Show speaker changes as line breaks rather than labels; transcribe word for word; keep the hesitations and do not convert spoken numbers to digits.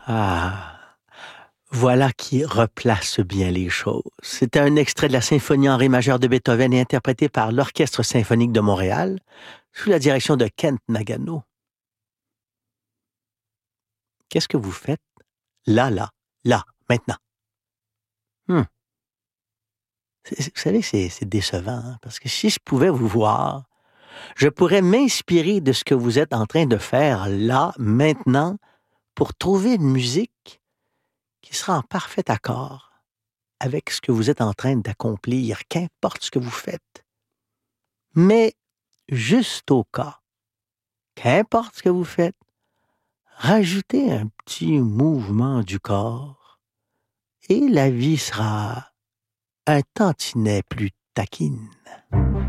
Ah, voilà qui replace bien les choses. C'était un extrait de la symphonie en ré majeur de Beethoven et interprété par l'Orchestre symphonique de Montréal sous la direction de Kent Nagano. Qu'est-ce que vous faites? Là, là, là, maintenant. Hmm. C'est- Vous savez, c'est c'est décevant, hein, parce que si je pouvais vous voir, je pourrais m'inspirer de ce que vous êtes en train de faire là, maintenant, pour trouver une musique qui sera en parfait accord avec ce que vous êtes en train d'accomplir, qu'importe ce que vous faites. Mais juste au cas, qu'importe ce que vous faites, rajoutez un petit mouvement du corps et la vie sera un tantinet plus taquine.